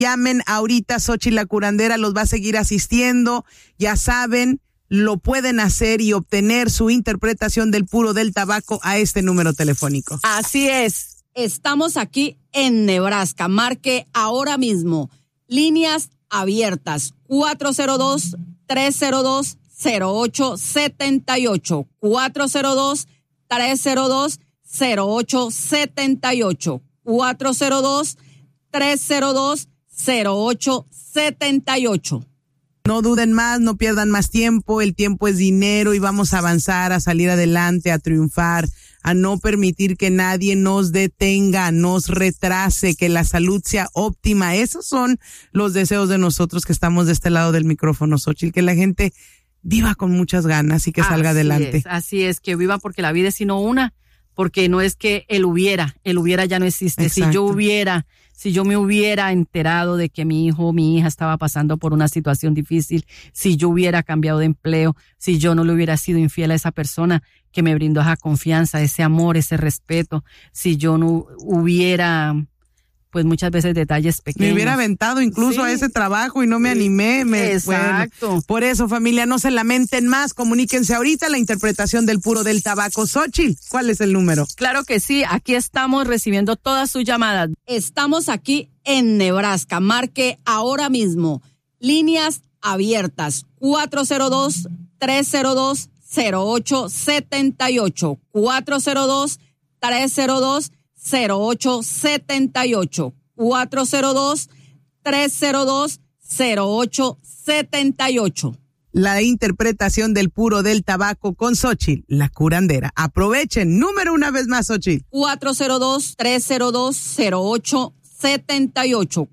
Llamen ahorita, Xóchitl la curandera los va a seguir asistiendo. Ya saben, lo pueden hacer y obtener su interpretación del puro del tabaco a este número telefónico. Así es, estamos aquí en Nebraska. Marque ahora mismo. Líneas abiertas, 402-302-0878, 402-302-0878, 402-302-0878. No duden más, no pierdan más tiempo, el tiempo es dinero y vamos a avanzar, a salir adelante, a triunfar, a no permitir que nadie nos detenga, nos retrase, que la salud sea óptima. Esos son los deseos de nosotros que estamos de este lado del micrófono, Xóchitl, que la gente viva con muchas ganas y que salga adelante. Así es, que viva porque la vida es sino una, porque no es que el hubiera ya no existe. Exacto. Si yo me hubiera enterado de que mi hijo o mi hija estaba pasando por una situación difícil, si yo hubiera cambiado de empleo, si yo no le hubiera sido infiel a esa persona que me brindó esa confianza, ese amor, ese respeto, si yo no hubiera, pues muchas veces detalles pequeños. Me hubiera aventado incluso a ese trabajo y no me animé. Exacto. Bueno, por eso, familia, no se lamenten más, comuníquense ahorita la interpretación del puro del tabaco. Xóchitl, ¿cuál es el número? Claro que sí, aquí estamos recibiendo todas sus llamadas. Estamos aquí en Nebraska. Marque ahora mismo. Líneas abiertas, 402-302-0878, 402-302-0878, 402-302-0878. La interpretación del puro del tabaco con Xóchitl, la curandera. Aprovechen, número una vez más, Xóchitl. 402-302-0878,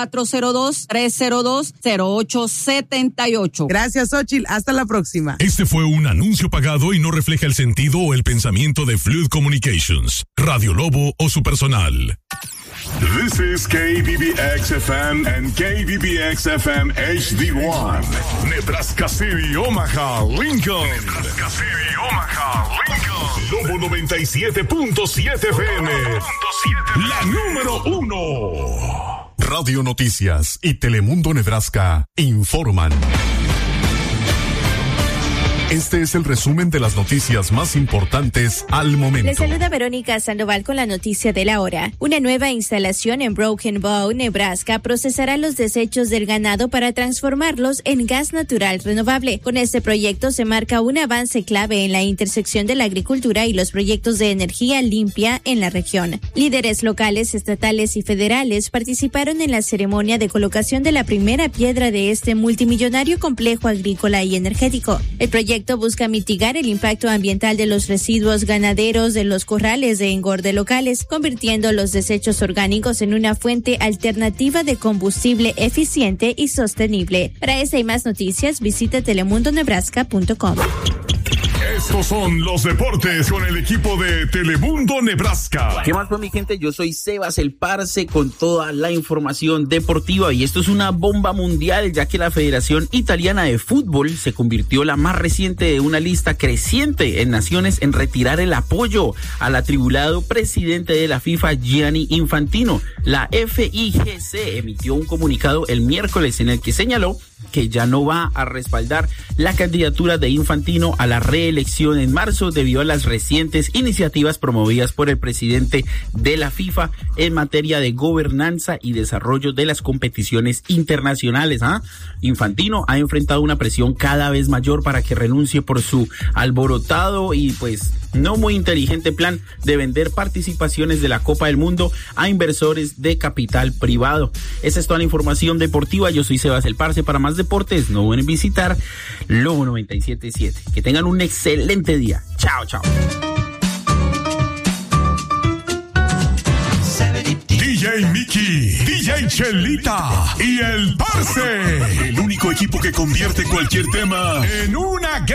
402-302-0878. Gracias, Xóchitl. Hasta la próxima. Este fue un anuncio pagado y no refleja el sentido o el pensamiento de Fluid Communications, Radio Lobo o su personal. This is KBBX-FM and KBBX-FM HD1. Nebraska City, Omaha, Lincoln. Nebraska City, Omaha, Lincoln. Lobo 97.7 FM. La número 1. Radio Noticias y Telemundo Nebraska informan. Este es el resumen de las noticias más importantes al momento. Les saluda Verónica Sandoval con la noticia de la hora. Una nueva instalación en Broken Bow, Nebraska, procesará los desechos del ganado para transformarlos en gas natural renovable. Con este proyecto se marca un avance clave en la intersección de la agricultura y los proyectos de energía limpia en la región. Líderes locales, estatales y federales participaron en la ceremonia de colocación de la primera piedra de este multimillonario complejo agrícola y energético. El proyecto busca mitigar el impacto ambiental de los residuos ganaderos de los corrales de engorde locales, convirtiendo los desechos orgánicos en una fuente alternativa de combustible eficiente y sostenible. Para esta y más noticias, visita telemundonebraska.com. Estos son los deportes con el equipo de Telemundo Nebraska. ¿Qué más, pues, mi gente? Yo soy Sebas el Parce con toda la información deportiva y esto es una bomba mundial, ya que la Federación Italiana de Fútbol se convirtió la más reciente de una lista creciente en naciones en retirar el apoyo al atribulado presidente de la FIFA, Gianni Infantino. La FIGC emitió un comunicado el miércoles en el que señaló que ya no va a respaldar la candidatura de Infantino a la reelección en marzo debido a las recientes iniciativas promovidas por el presidente de la FIFA en materia de gobernanza y desarrollo de las competiciones internacionales. Infantino ha enfrentado una presión cada vez mayor para que renuncie por su alborotado y pues no muy inteligente plan de vender participaciones de la Copa del Mundo a inversores de capital privado. Esa es toda la información deportiva. Yo soy Sebas el Parce. Para más deportes, no deben visitar Lobo 97.7. Que tengan un excelente día. Chao, chao. DJ Mickey, DJ Chelita y el Parce. El único equipo que convierte cualquier tema en una